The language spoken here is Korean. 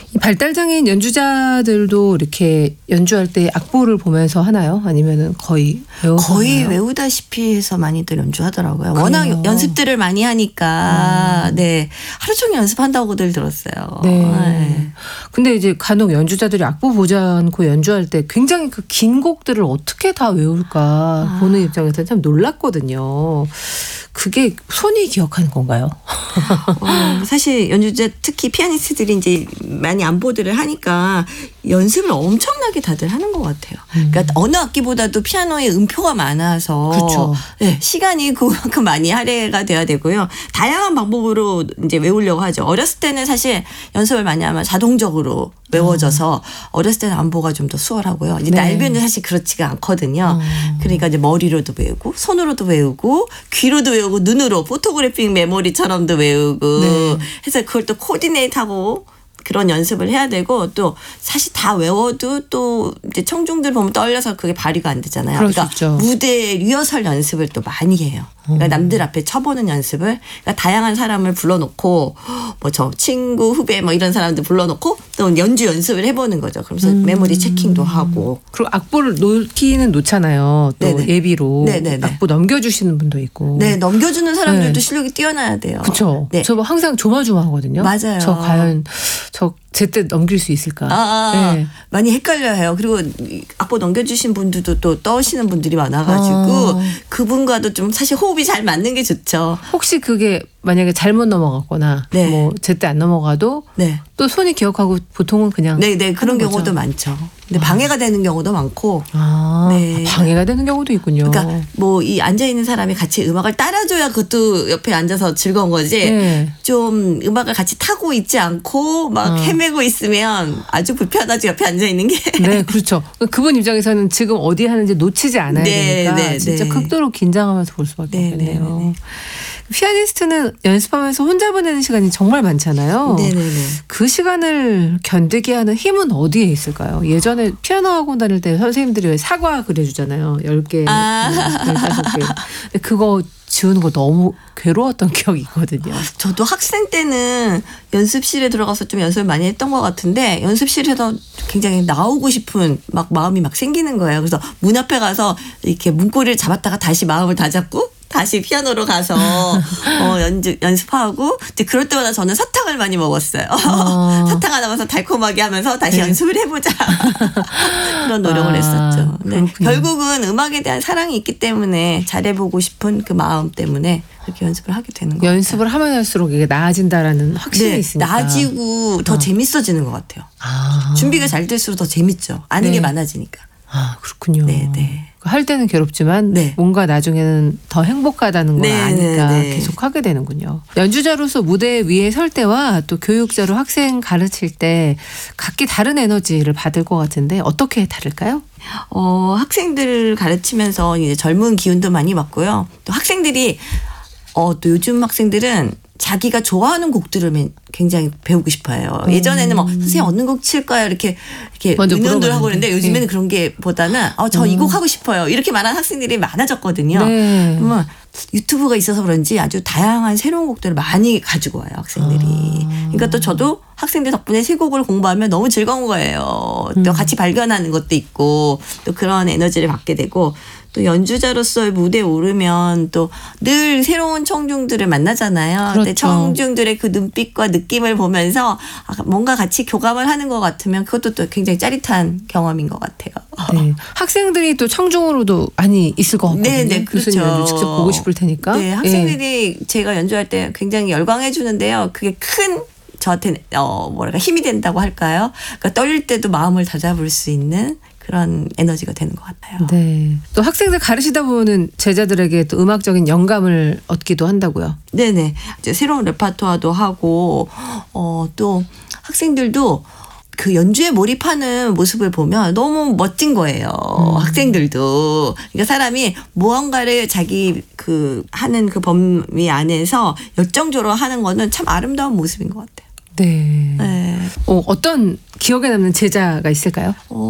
이 발달장애인 연주자들도 이렇게 연주할 때 악보를 보면서 하나요? 아니면은 거의 거의 외우다시피 해서 많이들 연주하더라고요. 그래요? 워낙 연습들을 많이 하니까 네 하루 종일 연습한다고들 들었어요. 네. 네. 근데 이제 간혹 연주자들이 악보 보지 않고 연주할 때 굉장히 그 긴 곡들을 어떻게 다 외울까 보는 입장에서 참 놀랐거든요. 그게 손이 기억하는 건가요? 사실 연주자 특히 피아니스트들이 이제 많이 안보들을 하니까 연습을 엄청나게 다들 하는 것 같아요. 그러니까 어느 악기보다도 피아노에 음표가 많아서 그쵸. 네, 시간이 그만큼 많이 할애가 돼야 되고요. 다양한 방법으로 이제 외우려고 하죠. 어렸을 때는 사실 연습을 많이 하면 자동적으로 외워져서 어렸을 때는 안보가 좀 더 수월하고요. 이제 네. 날배는 사실 그렇지가 않거든요. 그러니까 이제 머리로도 외우고 손으로도 외우고 귀로도 외우고 눈으로 포토그래픽 메모리처럼도 외우고 네. 해서 그걸 또 코디네이트하고 그런 연습을 해야 되고 또 사실 다 외워도 또 이제 청중들 보면 떨려서 그게 발휘가 안 되잖아요. 그럴 수 그러니까 있죠. 무대 리허설 연습을 또 많이 해요. 그러니까 남들 앞에 쳐보는 연습을 그러니까 다양한 사람을 불러놓고 뭐 저 친구 후배 뭐 이런 사람들 불러놓고 또 연주 연습을 해보는 거죠. 그러면서 메모리 체킹도 하고 그리고 악보를 놓기는 놓잖아요. 또 네네. 예비로 네네네. 악보 넘겨주시는 분도 있고. 네 넘겨주는 사람들도 네. 실력이 뛰어나야 돼요. 그렇죠. 네. 저 항상 조마조마하거든요. 맞아요. 저 과연 저 제때 넘길 수 있을까? 네. 많이 헷갈려요. 그리고 악보 넘겨주신 분들도 또 떠오시는 분들이 많아가지고 그분과도 좀 사실 호흡이 잘 맞는 게 좋죠. 혹시 그게 만약에 잘못 넘어갔거나 네. 뭐 제때 안 넘어가도 네. 또 손이 기억하고 보통은 그냥 네, 그런 하는 경우도 거죠. 많죠. 근데 방해가 되는 경우도 많고. 네. 방해가 되는 경우도 있군요. 그러니까 뭐 이 앉아 있는 사람이 같이 음악을 따라줘야 그것도 옆에 앉아서 즐거운 거지. 네. 좀 음악을 같이 타고 있지 않고 막 헤매고 있으면 아주 불편하죠. 옆에 앉아 있는 게. 네, 그렇죠. 그분 입장에서는 지금 어디 하는지 놓치지 않아야 되니까 진짜 극도로 긴장하면서 볼 수밖에 없겠네요. 피아니스트는 연습하면서 혼자 보내는 시간이 정말 많잖아요. 네네네. 그 시간을 견디게 하는 힘은 어디에 있을까요? 예전에 피아노 학원 다닐 때 선생님들이 왜 사과 그려주잖아요. 10개, 15개. 그거 지우는 거 너무 괴로웠던 기억이 있거든요. 저도 학생 때는 연습실에 들어가서 좀 연습을 많이 했던 것 같은데 연습실에서 굉장히 나오고 싶은 막 마음이 막 생기는 거예요. 그래서 문 앞에 가서 이렇게 문고리를 잡았다가 다시 마음을 다잡고 다시 피아노로 가서 연습하고 이제 그럴 때마다 저는 사탕을 많이 먹었어요. 사탕 하나 서 달콤하게 하면서 다시 연습을 해보자 그런 노력을 했었죠. 네. 결국은 음악에 대한 사랑이 있기 때문에 잘해보고 싶은 그 마음 때문에 그렇게 연습을 하게 되는 거예요. 연습을 하면 할수록 이게 나아진다라는 확신이 있으니까. 나아지고 더 재밌어지는 것 같아요. 준비가 잘 될수록 더 재밌죠. 아는 게 많아지니까. 그렇군요. 네. 할 때는 괴롭지만 뭔가 나중에는 더 행복하다는 걸 아니까 계속 하게 되는군요. 연주자로서 무대 위에 설 때와 또 교육자로 학생 가르칠 때 각기 다른 에너지를 받을 것 같은데 어떻게 다를까요? 학생들을 가르치면서 이제 젊은 기운도 많이 받고요. 또 학생들이 또 요즘 학생들은 자기가 좋아하는 곡들을 굉장히 배우고 싶어요. 예전에는 뭐 선생님 어느 곡 칠까요? 이렇게 의논들 하고 그러는데 요즘에는 그런 게 보다는 저 이 곡 하고 싶어요. 이렇게 말하는 학생들이 많아졌거든요. 그러면 유튜브가 있어서 그런지 아주 다양한 새로운 곡들을 많이 가지고 와요. 학생들이. 그러니까 또 저도 학생들 덕분에 새 곡을 공부하면 너무 즐거운 거예요. 또 같이 발견하는 것도 있고 또 그런 에너지를 받게 되고 또 연주자로서의 무대에 오르면 또 늘 새로운 청중들을 만나잖아요. 근데 청중들의 그 눈빛과 느낌을 보면서 뭔가 같이 교감을 하는 것 같으면 그것도 또 굉장히 짜릿한 경험인 것 같아요. 네. 학생들이 또 청중으로도 많이 있을 것 같거든요. 네, 교수님 연주 직접 보고 싶을 테니까. 네, 학생들이 제가 연주할 때 굉장히 열광해 주는데요. 그게 큰 저한테 힘이 된다고 할까요? 그러니까 떨릴 때도 마음을 다잡을 수 있는 그런 에너지가 되는 것 같아요. 네. 또 학생들 가르치다 보면 제자들에게 또 음악적인 영감을 얻기도 한다고요. 네네. 이제 새로운 레파토아도 하고 또 학생들도 그 연주에 몰입하는 모습을 보면 너무 멋진 거예요. 학생들도. 그러니까 사람이 무언가를 자기 하는 그 범위 안에서 열정적으로 하는 거는 참 아름다운 모습인 것 같아요. 네. 어떤 기억에 남는 제자가 있을까요?